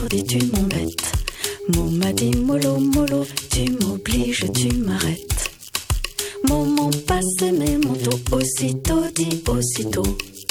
dit, tu m'embêtes. Mot m'a dit mollo, mollo, tu m'obliges, tu m'arrêtes. Moment passé, mais mon dos aussitôt dit aussitôt.